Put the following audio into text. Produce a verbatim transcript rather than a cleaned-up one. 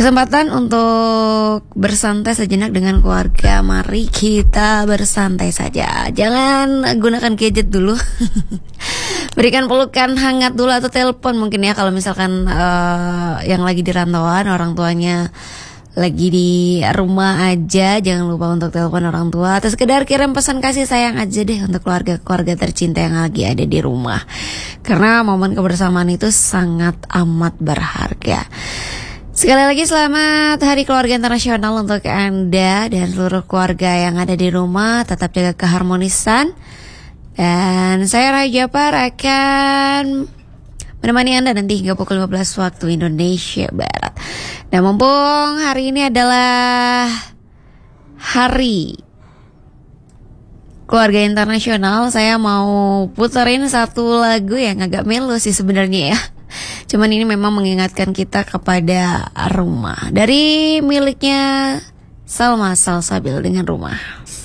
kesempatan untuk bersantai sejenak dengan keluarga. Mari kita bersantai saja. Jangan gunakan gadget dulu. Berikan pelukan hangat dulu atau telepon mungkin ya, kalau misalkan uh, yang lagi di rantauan orang tuanya lagi di rumah aja, jangan lupa untuk telepon orang tua atau sekedar kirim pesan kasih sayang aja deh untuk keluarga-keluarga tercinta yang lagi ada di rumah. Karena momen kebersamaan itu sangat amat berharga. Sekali lagi selamat Hari Keluarga Internasional untuk Anda dan seluruh keluarga yang ada di rumah. Tetap jaga keharmonisan. Dan saya Raja Par akan menemani Anda nanti hingga pukul lima belas waktu Indonesia Barat. Dan mumpung hari ini adalah Hari Keluarga Internasional, saya mau puterin satu lagu yang agak melo sih sebenarnya ya. Cuman ini memang mengingatkan kita kepada rumah. Dari miliknya Salma Salsabil dengan Rumah.